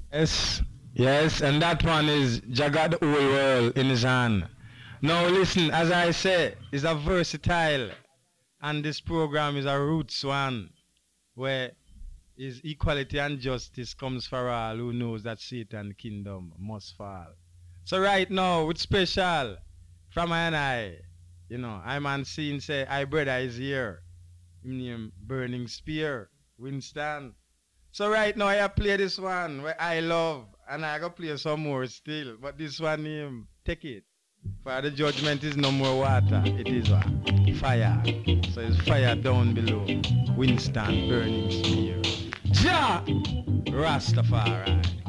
Yes, yes, and that one is Jagat the whole world in his hand. Now listen, as I say, it's a versatile, and this program is a roots one, where is equality and justice comes for all who knows that Satan kingdom must fall. So right now, it's special from I and I, I'm on scene say, I brother is here. Him name Burning Spear, Winston. So right now I play this one where I love and I go play some more still. But this one name, take it. For the judgment is no more water, it is what? Fire. So it's fire down below. Winston Burning Spear. Ja! Rastafari.